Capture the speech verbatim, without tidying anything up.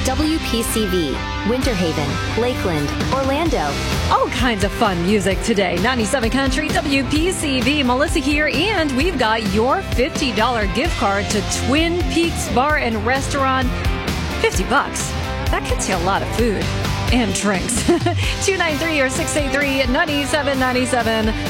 W P C V, Winter Haven, Lakeland, Orlando. All kinds of fun music today. ninety-seven Country, W P C V, Melissa here, and we've got your fifty dollars gift card to Twin Peaks Bar and Restaurant. fifty bucks. That gets you a lot of food and drinks. two nine three or six eight three, nine seven nine seven.